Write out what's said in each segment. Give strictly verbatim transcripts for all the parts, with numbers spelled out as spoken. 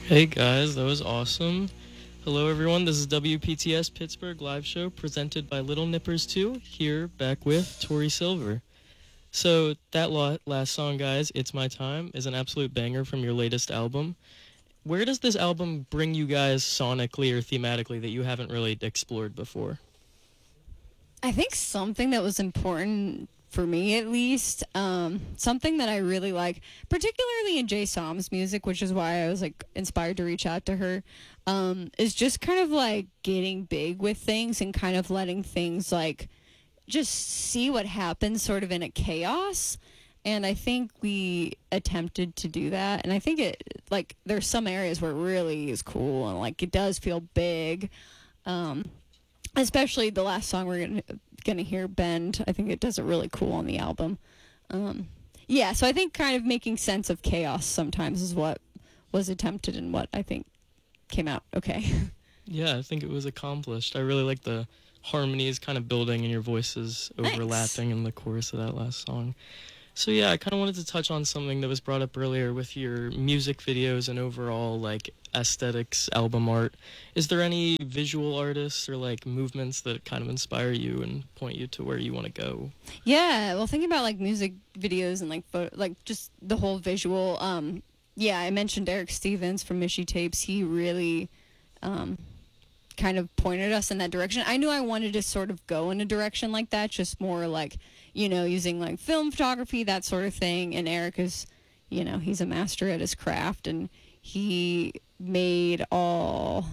Hey guys, that was awesome. Hello everyone, this is W P T S Pittsburgh live show presented by Little Nippers two, here back with Tori Silver. So that lo- last song, guys, It's My Time, is an absolute banger from your latest album. Where does this album bring you guys sonically or thematically that you haven't really explored before? I think something that was important for me, at least, um, something that I really like, particularly in Jay Som's music, which is why I was like inspired to reach out to her, um, is just kind of like getting big with things and kind of letting things like just see what happens sort of in a chaos. And I think we attempted to do that. And I think it, like, there's some areas where it really is cool and, like, it does feel big. Um, especially the last song we're gonna gonna hear, Bend. I think it does it really cool on the album. Um, yeah, so I think kind of making sense of chaos sometimes is what was attempted and what I think came out okay. Yeah, I think it was accomplished. I really like the harmonies kind of building and your voices overlapping in the chorus of that last song. So yeah, I kind of wanted to touch on something that was brought up earlier with your music videos and overall like aesthetics, album art. Is there any visual artists or like movements that kind of inspire you and point you to where you want to go? Yeah, well, thinking about like music videos and like photo, like just the whole visual. Um, yeah, I mentioned Eric Stevens from Mishy Tapes. He really, um, kind of pointed us in that direction. I knew I wanted to sort of go in a direction like that, just more like, you know, using like film photography, that sort of thing. And Eric is, you know, he's a master at his craft, and he made all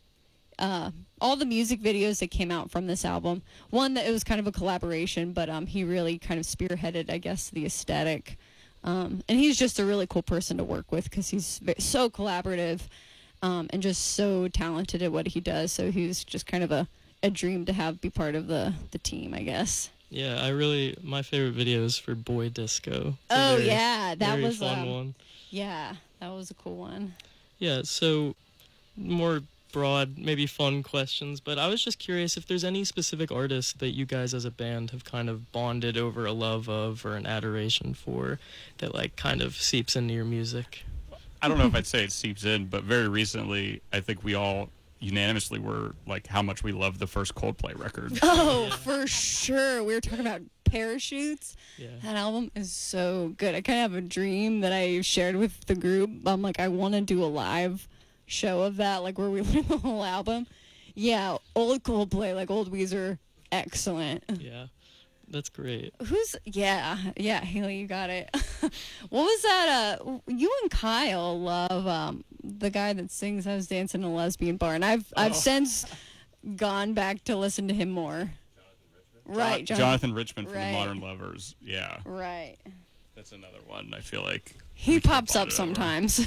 uh, all the music videos that came out from this album. One that it was kind of a collaboration, but um, he really kind of spearheaded, I guess, the aesthetic. Um, and he's just a really cool person to work with because he's so collaborative um, and just so talented at what he does. So he was just kind of a, a dream to have be part of the, the team, I guess. Yeah, I really, my favorite video is for Boy Disco. It's oh, very, yeah, that very was fun um, one. Yeah, that was a cool one. Yeah, so more broad, maybe fun questions, but I was just curious if there's any specific artists that you guys as a band have kind of bonded over a love of or an adoration for that like kind of seeps into your music. I don't know if I'd say it seeps in, but very recently, I think we all unanimously were like how much we loved the first Coldplay record. Oh, yeah. For sure. We were talking about Parachutes. Yeah. That album is so good. I kind of have a dream that I shared with the group. I'm like, I want to do a live show of that, like where we learn the whole album. Yeah, old Coldplay, like old Weezer, excellent. Yeah, that's great. Who's, yeah, yeah, Haley, you got it. What was that? Uh, you and Kyle love um, the guy that sings I Was Dancing in a Lesbian Bar, and I've, oh. I've since gone back to listen to him more. Right, Jonathan, Jonathan Richman from right. the Modern Lovers. Yeah. Right. That's another one I feel like he pops up sometimes.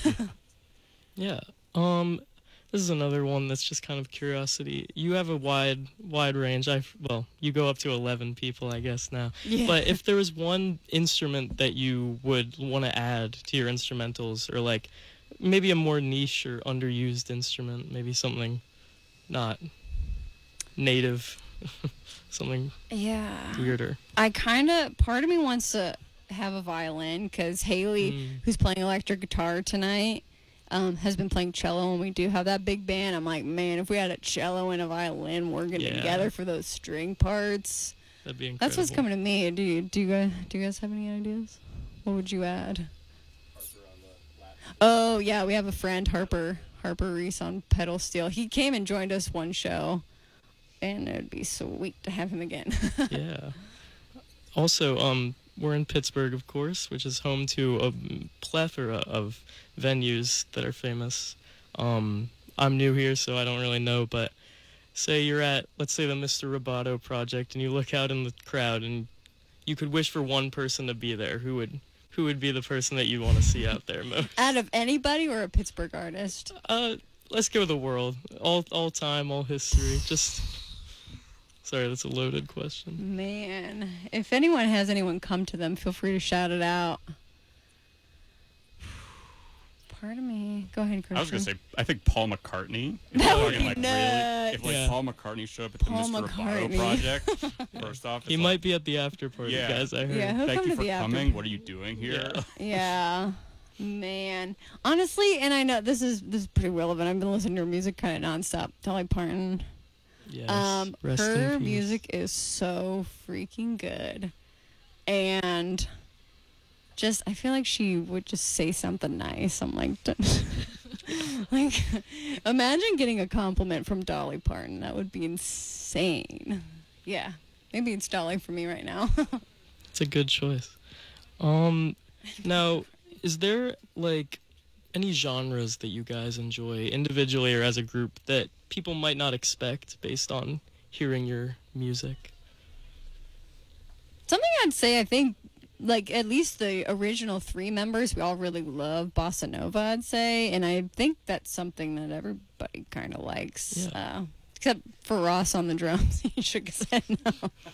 Yeah. Um this is another one that's just kind of curiosity. You have a wide wide range. I well, you go up to eleven people, I guess now. Yeah. But if there was one instrument that you would want to add to your instrumentals, or like maybe a more niche or underused instrument, maybe something not native, something yeah weirder. I kind of, part of me wants to have a violin because Haley, mm. who's playing electric guitar tonight, um, has been playing cello, and we do have that big band. I'm like, man, if we had a cello and a violin working yeah. together for those string parts, that'd be incredible. That's what's coming to me. Do you, do you guys do you guys have any ideas? What would you add? Oh yeah, we have a friend, Harper Harper Reese on pedal steel. He came and joined us one show, and it'd be sweet to have him again. Yeah. Also, um, we're in Pittsburgh, of course, which is home to a plethora of venues that are famous. Um, I'm new here, so I don't really know, but say you're at, let's say, the Mister Roboto project, and you look out in the crowd, and you could wish for one person to be there. Who would who would be the person that you want to see out there most? Out of anybody or a Pittsburgh artist? Uh, let's go the world. All all time, all history. Just... Sorry, that's a loaded question. Man, if anyone has anyone come to them, feel free to shout it out. Pardon me. Go ahead, Christian. I was going to say, I think Paul McCartney. If that would be like, nuts. Really, if like yeah. Paul McCartney showed up at Paul the Mister McCartney. Roboto project, first off, he like, might be at the after party, yeah. guys. I heard. Yeah, he'll Thank come you to for the after. coming. What are you doing here? Yeah. yeah. Man, honestly, and I know this is this is pretty relevant. I've been listening to her music kind of nonstop. Dolly Parton. Yes. Um, Rest in her peace. music is so freaking good, and just I feel like she would just say something nice. I'm like, like, imagine getting a compliment from Dolly Parton. That would be insane. Yeah, maybe it's Dolly for me right now. It's a good choice. Um, now, is there like any genres that you guys enjoy individually or as a group that people might not expect based on hearing your music? Something I'd say, I think, like at least the original three members, we all really love bossa nova, I'd say, and I think that's something that everybody kind of likes. Yeah. Uh, except for Ross on the drums. He shook his head no.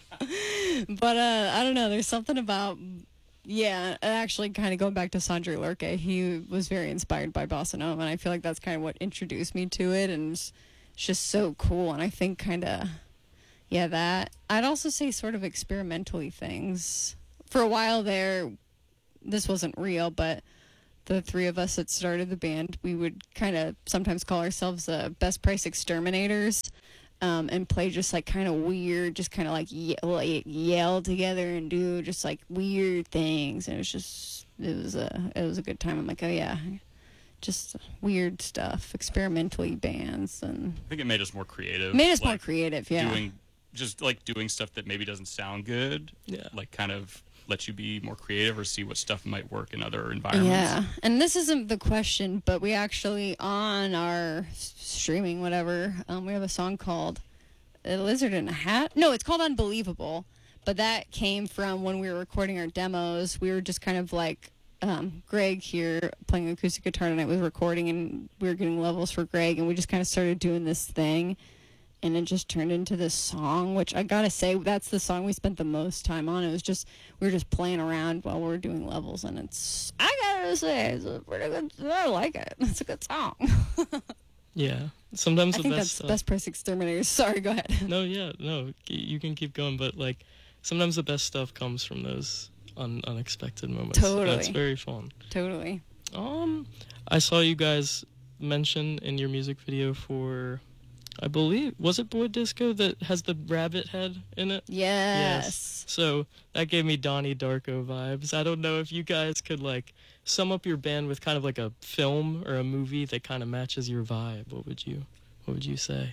But uh, I don't know, there's something about, yeah, actually kind of going back to Sondre Lerche, he was very inspired by bossa nova, and I feel like that's kind of what introduced me to it, and it's just so cool, and I think kind of, yeah, that. I'd also say sort of experimentally things. For a while there, this wasn't real, but the three of us that started the band, we would kind of sometimes call ourselves uh, Best Price Exterminators, um, and play just like kind of weird, just kind of like, ye- like yell together and do just like weird things. And it was just, it was a, it was a good time. I'm like, oh yeah, just weird stuff, experimentally bands, and I think it made us more creative. made us like, more creative. Yeah. Doing just like doing stuff that maybe doesn't sound good. Yeah. Like kind of let you be more creative or see what stuff might work in other environments. Yeah, and this isn't the question, but we actually, on our s- streaming, whatever, um, we have a song called A Lizard in a Hat. No, it's called Unbelievable, but that came from when we were recording our demos. We were just kind of like, um, Greg here playing acoustic guitar tonight was recording, and we were getting levels for Greg, and we just kind of started doing this thing. And it just turned into this song, which I gotta say, that's the song we spent the most time on. It was just, we were just playing around while we were doing levels, and it's, I gotta say, it's a pretty good, I like it. It's a good song. Yeah. Sometimes I the think best that's stuff. Best Price Exterminators. Sorry, go ahead. No, yeah, no, y- you can keep going, but like sometimes the best stuff comes from those un- unexpected moments. Totally. That's very fun. Totally. Um, I saw you guys mention in your music video for, I believe, was it Boy Disco that has the rabbit head in it? Yes. So that gave me Donnie Darko vibes. I don't know if you guys could like sum up your band with kind of like a film or a movie that kind of matches your vibe. What would you, what would you say?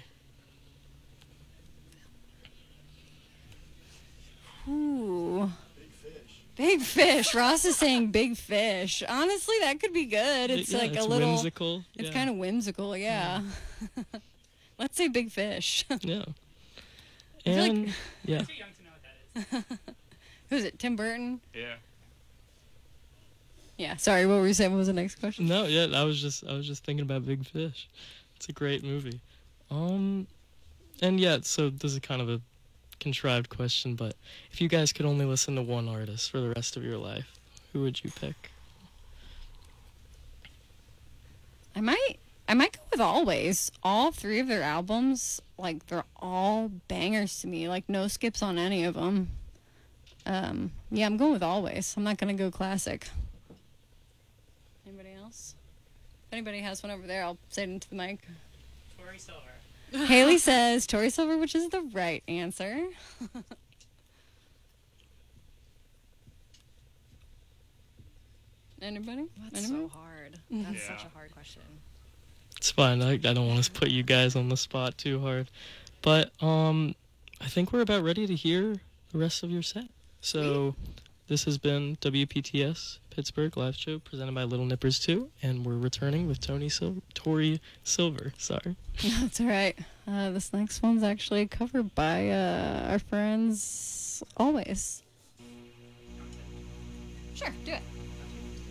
Ooh. Big Fish. Ross is saying Big Fish. Honestly, that could be good. It's Yeah, like it's a little, whimsical. it's yeah. kind of whimsical, yeah. Let's say Big Fish. Yeah. feel like- And yeah. Too young to know what that is. Who's it? Tim Burton? Yeah. Yeah. Sorry, what were you saying? What was the next question? No, yeah, I was just I was just thinking about Big Fish. It's a great movie. Um and yeah, so this is kind of a contrived question, but if you guys could only listen to one artist for the rest of your life, who would you pick? I might I might go with Always. All three of their albums, like they're all bangers to me. Like no skips on any of them. Um, yeah, I'm going with Always. I'm not gonna go classic. Anybody else? If anybody has one over there, I'll say it into the mic. Tori Silver. Haley says Tori Silver, which is the right answer. Anybody? That's Anybody? so hard. That's Yeah. such a hard question. It's fine. I, I don't want to put you guys on the spot too hard. But um I think we're about ready to hear the rest of your set. So this has been W P T S Pittsburgh live show presented by Little Nippers two, and we're returning with Tony Sil- Tori Silver. Sorry. That's all right. Uh, this next one's actually covered by uh, our friends Always. Sure, do it.